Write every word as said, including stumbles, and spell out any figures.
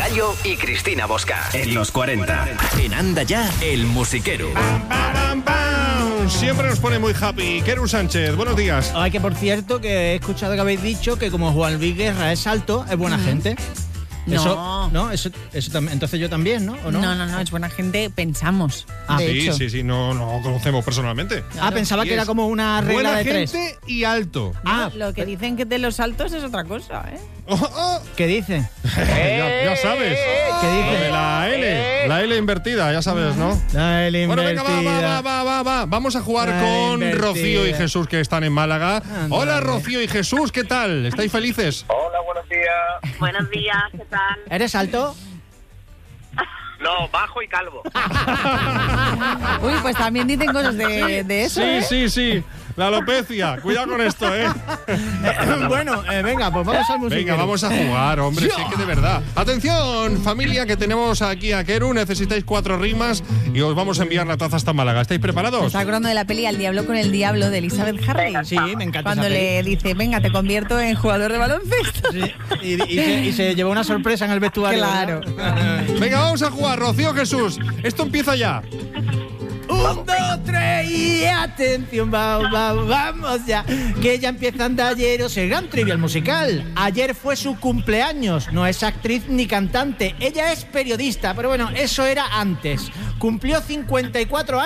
Gallo y Cristina Bosca. En los cuarenta. En Anda Ya, el musiquero. Pam, pam, pam. Siempre nos pone muy happy. Keru Sánchez, buenos días. Ay, que por cierto, que he escuchado que habéis dicho que como Juan Luis Guerra es alto, es buena mm. gente. No. Eso, no, eso, eso también. Entonces yo también, ¿no? ¿O no? No, no, no, es buena gente, pensamos. Ah, de sí, hecho. sí, sí, no, no conocemos personalmente. Claro. Ah, pensaba que era como una regla buena de tres. gente y alto. Ah, Ah, lo que dicen que de los altos es otra cosa, ¿eh? Oh, oh. ¿Qué dice? ya, ya sabes. ¿Qué dice? Lo de la L, la L invertida, ya sabes, ¿no? La L Bueno, venga, va, invertida. va, va, va, va. Vamos a jugar La con invertida. Rocío y Jesús, que están en Málaga. Anda, Hola, anda. Rocío y Jesús, ¿qué tal? ¿Estáis felices? Hola, buenos días. Buenos días, ¿qué tal? ¿Eres alto? No, bajo y calvo. Uy, pues también dicen cosas de, de eso, Sí, ¿eh? sí, sí. La alopecia. Cuidado con esto, ¿eh? Bueno, eh, venga, pues vamos al musiquero. Venga, vamos a jugar, hombre, sí que de verdad. Atención, familia, que tenemos aquí a Keru. Necesitáis cuatro rimas y os vamos a enviar la taza hasta Málaga. ¿Estáis Me preparados? está acordando de la peli Al diablo con el diablo de Elizabeth Harley. Sí, me encanta Cuando esa le dice, venga, te convierto en jugador de baloncesto. peli. Sí, y, y, se, y se llevó una sorpresa en el vestuario. Claro. ¿verdad? Venga, vamos a jugar, Rocío, Jesús. Esto empieza ya. Un, dos, tres y atención, vamos, vamos, vamos ya. Que ya empieza Andalleros, el gran trivial musical. Ayer fue su cumpleaños, no es actriz ni cantante. Ella es periodista, pero bueno, eso era antes. Cumplió cincuenta y cuatro años.